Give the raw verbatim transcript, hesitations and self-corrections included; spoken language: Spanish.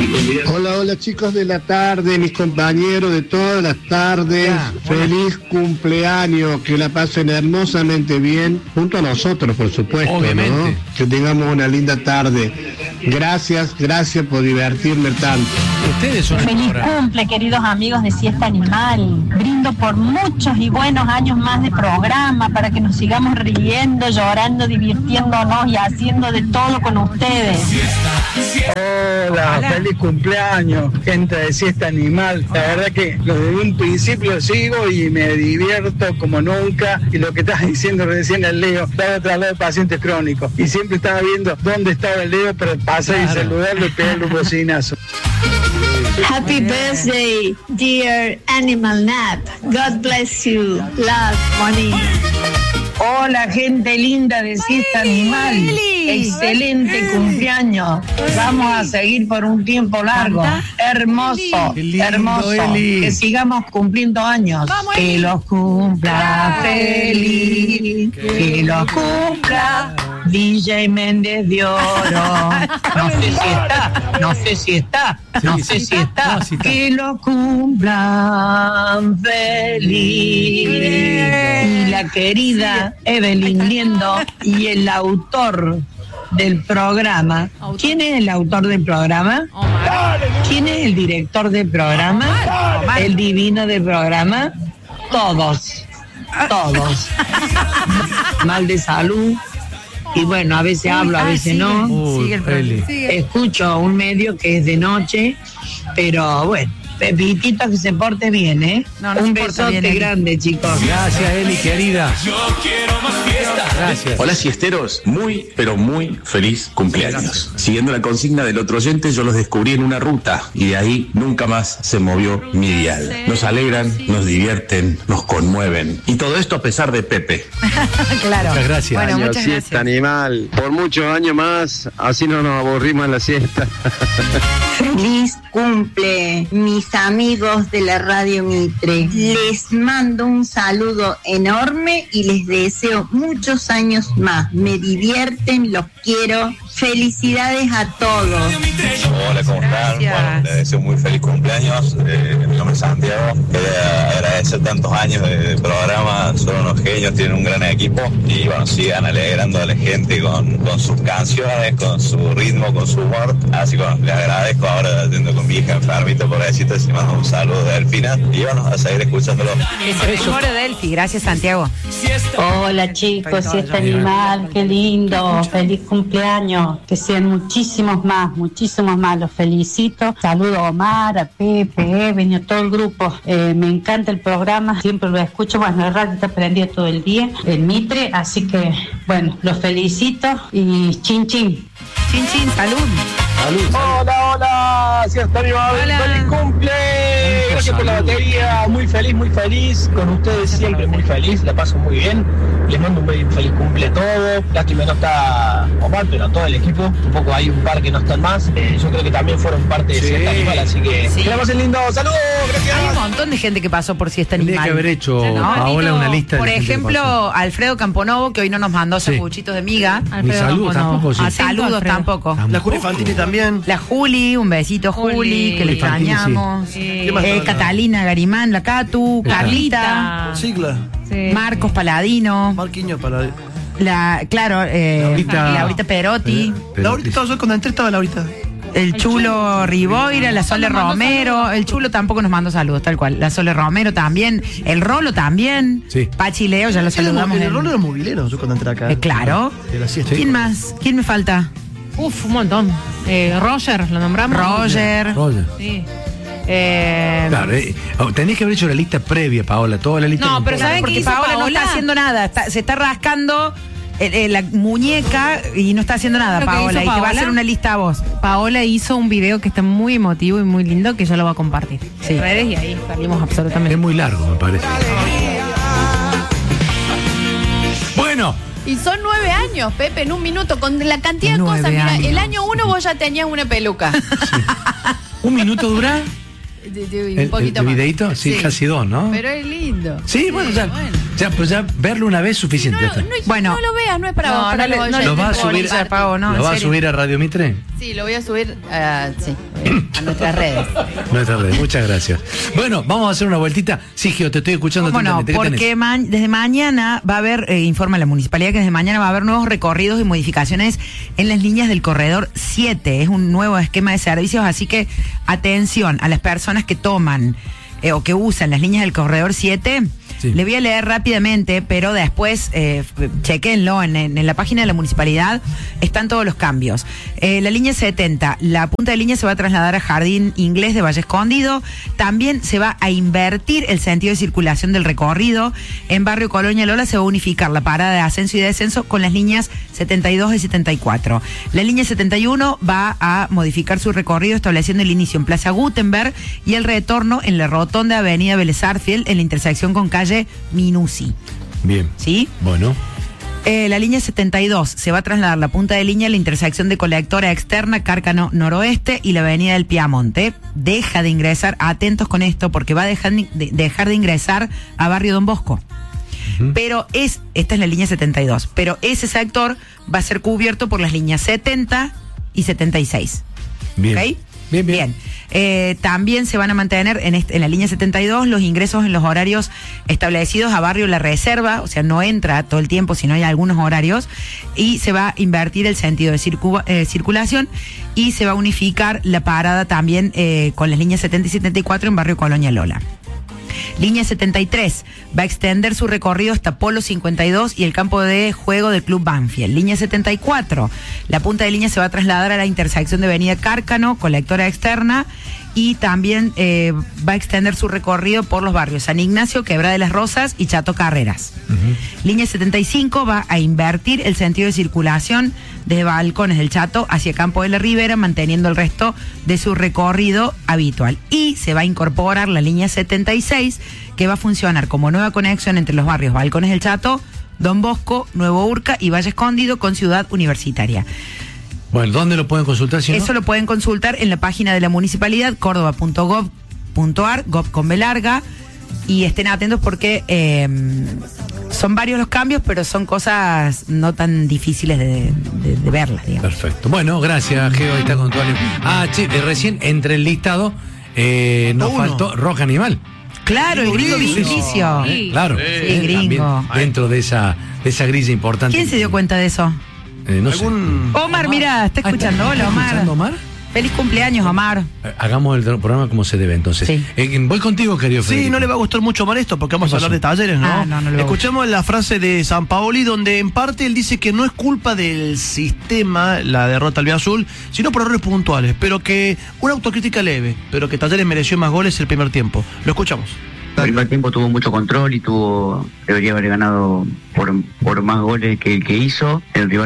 Hola, hola chicos de la tarde, mis compañeros de todas las tardes. Ya, feliz cumpleaños, que la pasen hermosamente bien, junto a nosotros, por supuesto, ¿no? Que tengamos una linda tarde. Gracias, gracias por divertirme tanto. Ustedes son feliz cumple, queridos amigos de Siesta Animal. Brindo por muchos y buenos años más de programa para que nos sigamos riendo, llorando, divirtiéndonos y haciendo de todo con ustedes. Hola, Hola. Feliz cumpleaños, gente de Siesta Animal. La verdad que desde un principio sigo y me divierto como nunca. Y lo que estás diciendo recién el Leo, estaba tras lado de pacientes crónicos. Y siempre estaba viendo dónde estaba el Leo, pero pasé claro. y saludarlo y pegarle un bocinazo. Happy birthday, dear Animal Nap. God bless you. Love, Moni. Hola, gente linda de Siesta Animal. Excelente cumpleaños. Vamos a seguir por un tiempo largo. Hermoso, lindo, hermoso. Eli. Que sigamos cumpliendo años. Vamos, que los cumpla feliz. Que los cumpla D J Méndez de Oro. No sé si está, no sé si está, no sé si está. Que lo cumplan feliz. Y la querida Evelyn Liendo y el autor del programa. ¿Quién es el autor del programa? ¿Quién es el director del programa? ¿El divino del programa? Todos, todos. Mal de salud. Y bueno, a veces hablo, a veces no. Uy, Escucho un medio que es de noche, pero bueno. Pepitito, que se porte bien, ¿eh? No, no un besote bien, grande, chicos. Gracias, Eli, querida. Yo quiero más fiesta. Gracias. Hola, siesteros. Muy, pero muy feliz cumpleaños. Siguiendo la consigna del otro oyente, yo los descubrí en una ruta y de ahí nunca más se movió mi dial. Nos alegran, nos divierten, nos conmueven. Y todo esto a pesar de Pepe. Claro. Muchas gracias. Bueno, muchas gracias. Siesta Animal. Por muchos años más, así no nos aburrimos en la siesta. Feliz cumple, mis amigos de la Radio Mitre. Les mando un saludo enorme y les deseo muchos años más. Me divierten, los quiero. Felicidades a todos. Hola, ¿cómo están? Bueno, les deseo muy feliz cumpleaños. Eh, mi nombre es Santiago. Quería agradecer tantos años de, de programa. Son unos genios, tienen un gran equipo. Y bueno, sigan alegrando a la gente con, con sus canciones, con su ritmo, con su humor. Así que bueno, les agradezco. Ahora atiendo con mi hija enfermita, pobrecita, y mando un saludo de Delfina. Y bueno, a seguir escuchándolo. Eso, mejor Delfi. Gracias, Santiago. Hola, chicos, Siesta Animal. Qué lindo. Feliz cumpleaños. Que sean muchísimos más, muchísimos más. Los felicito. Saludo a Omar, a Pepe, Eben, a todo el grupo. Eh, me encanta el programa. Siempre lo escucho. Bueno, el radio está prendido todo el día. El Mitre. Así que, bueno, los felicito. Y chin, chin. Chin, chin. Salud. Salud. Hola, hola, Siesta Animal, feliz cumple, gracias por la batería, muy feliz, muy feliz, con ustedes siempre muy feliz, la paso muy bien, les mando un muy feliz cumple a todos, lástima no está Omar, pero todo el equipo, un poco hay un par que no están más, eh, yo creo que también fueron parte de sí. Siesta Animal, así que sí. Que la pasen lindo, saludos, gracias. Hay un montón de gente que pasó por Siesta Animal. Tiene que haber hecho, ¿no? Paola, una lista de por gente ejemplo, Alfredo Camponovo, que hoy no nos mandó sí. sanguchitos de miga. Ni saludos tampoco, sí. A saludos Alfredo. tampoco. La Juli Fantini también. La Juli, un besito Juli, Juli que le extrañamos. Sí. Sí. Eh, Catalina Garimán, la Catu, Carlita, Sigla. Sí. Marcos Paladino. Marquiño Paladino. La, claro, eh, Laurita, Laurita Perotti. Perotti. Laurita estaba yo cuando entré estaba Laurita. El, el Chulo, chulo Riboira, la Sole Romero. El Chulo tampoco nos mandó saludos, tal cual. La Sole Romero también. El Rolo también. Sí. Pachi Leo, ya lo saludamos. El, el Rolo era movilero, yo cuando entré acá. Eh, claro. De la siesta. ¿Quién más? ¿Quién me falta? Uf, un montón. Eh, Roger, lo nombramos. Roger. Roger. Sí. Eh, claro, eh, tenés que haber hecho la lista previa, Paola, toda la lista. No, pero ¿saben qué? Paola, Paola no está haciendo nada, está, se está rascando eh, eh, la muñeca y no está haciendo nada, Paola, y te va a hacer una lista a vos. Paola hizo un video que está muy emotivo y muy lindo que yo lo voy a compartir sí. en redes y ahí salimos absolutamente. Es muy largo, me parece. Bueno. Y son nueve años, Pepe, en un minuto, con la cantidad de cosas. Mira, el año uno vos ya tenías una peluca. Sí. ¿Un minuto dura? De, de, un el, poquito el, el más. videíto, sí, sí, casi dos, ¿no? Pero es lindo. Sí, bueno, sí, ya. Bueno. Ya, pues ya verlo una vez es suficiente. No, no, bueno, no lo veas, no es para, no, para no, los no, ¿Lo vas a subir, Pago, no, ¿lo vas a subir a Radio Mitre? Sí, lo voy a subir uh, sí, a nuestras redes. Nuestras redes, muchas gracias. Bueno, vamos a hacer una vueltita. Sí, Gio, te estoy escuchando. Bueno, porque ma desde mañana va a haber, eh, informa la municipalidad que desde mañana va a haber nuevos recorridos y modificaciones en las líneas del corredor siete. Es un nuevo esquema de servicios, así que atención a las personas que toman eh, o que usan las líneas del corredor siete. Sí. Le voy a leer rápidamente, pero después eh, chequenlo en, en, en la página de la municipalidad, están todos los cambios. Eh, la línea setenta, la punta de línea se va a trasladar a Jardín Inglés de Valle Escondido. También se va a invertir el sentido de circulación del recorrido. En Barrio Colonia Lola se va a unificar la parada de ascenso y descenso con las líneas setenta y dos y setenta y cuatro. La línea setenta y uno va a modificar su recorrido estableciendo el inicio en Plaza Gutenberg y el retorno en la rotonda Avenida Vélez Arfield en la intersección con calle Minusi. Bien. ¿Sí? Bueno. Eh, la línea setenta y dos se va a trasladar la punta de línea a la intersección de Colectora Externa, Cárcano Noroeste y la Avenida del Piamonte. Deja de ingresar, atentos con esto, porque va a dejar de, de, dejar de ingresar a Barrio Don Bosco. Uh-huh. Pero es, esta es la línea setenta y dos, pero ese sector va a ser cubierto por las líneas setenta y setenta y seis. Bien. ¿Okay? Bien, bien. Bien. Eh, también se van a mantener en, este, en la línea setenta y dos los ingresos en los horarios establecidos a Barrio La Reserva, o sea, no entra todo el tiempo, sino hay algunos horarios, y se va a invertir el sentido de circu eh, circulación y se va a unificar la parada también eh, con las líneas setenta y setenta y cuatro en Barrio Colonia Lola. Línea setenta y tres va a extender su recorrido hasta Polo cincuenta y dos y el campo de juego del Club Banfield. Línea setenta y cuatro, la punta de línea se va a trasladar a la intersección de Avenida Cárcano, Colectora Externa, y también eh, va a extender su recorrido por los barrios San Ignacio, Quebrada de las Rosas y Chato Carreras. Uh-huh. Línea setenta y cinco va a invertir el sentido de circulación desde Balcones del Chato hacia Campo de la Ribera, manteniendo el resto de su recorrido habitual. Y se va a incorporar la línea setenta y seis, que va a funcionar como nueva conexión entre los barrios Balcones del Chato, Don Bosco, Nuevo Urca y Valle Escondido con Ciudad Universitaria. Bueno, ¿dónde lo pueden consultar? Si no? Eso lo pueden consultar en la página de la municipalidad, córdoba punto gov punto ar, gov con B larga, y estén atentos porque eh, son varios los cambios, pero son cosas no tan difíciles de, de, de verlas, digamos. Perfecto. Bueno, gracias, Geo, ahí está con tu Ah, sí, recién entre el listado eh, nos Uno. faltó Roja Animal. Claro, el gringo Vinicio. Sí. Claro. Sí, gringo. Dentro de esa, de esa grilla importante. ¿Quién se dio cuenta de eso? Eh, no sé. Omar, Omar, mira, está escuchando. Hola, Omar. ¿Está escuchando, Omar? Feliz cumpleaños, Omar. Hagamos el programa como se debe, entonces. Sí. Eh, voy contigo, querido Federico. Sí, no le va a gustar mucho Omar esto, porque vamos a hablar de talleres, ¿no? Ah, no, no le va a Escuchemos la frase de San Paoli, donde en parte él dice que no es culpa del sistema, la derrota al Azul, sino por errores puntuales, pero que una autocrítica leve, pero que Talleres mereció más goles el primer tiempo. Lo escuchamos. El primer tiempo tuvo mucho control y tuvo debería haber ganado por, por más goles que el que hizo. El rival